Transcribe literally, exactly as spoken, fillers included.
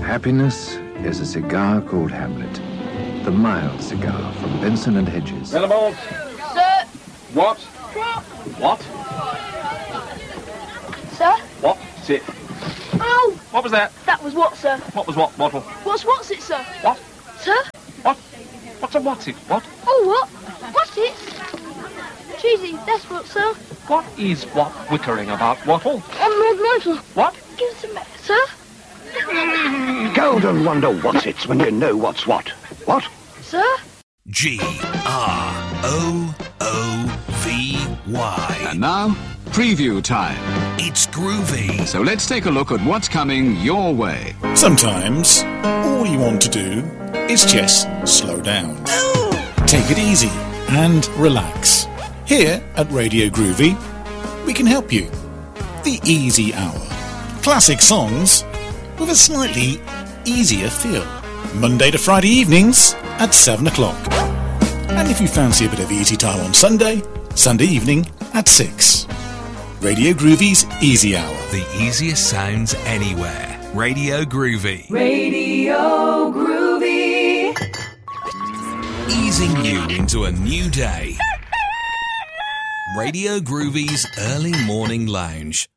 happiness is a cigar called Hamlet. The mild cigar from Benson and Hedges. Venables. Sir. What? Drop. What? Sir. What? Sit. Oh! What was that? That was what, sir? What was what, Wattle? What's what's it, sir? What? Sir? What? What's a what's it? What? Oh, what? What's it? Cheesy, that's what, sir. What is what whickering about, Wattle? I'm Red Michael. What? Give us a minute, sir. Golden wonder what's it's when you know what's what. What? Sir? G R O O V Y. And now, preview time. It's groovy. So let's take a look at what's coming your way. Sometimes, all you want to do is just slow down. Take it easy and relax. Here at Radio Groovy, we can help you. The Easy Hour. Classic songs with a slightly easier feel. Monday to Friday evenings at seven o'clock. And if you fancy a bit of easy time on Sunday, Sunday evening at six. Radio Groovy's Easy Hour. The easiest sounds anywhere. Radio Groovy. Radio Groovy. Easing you into a new day. Radio Groovy's Early Morning Lounge.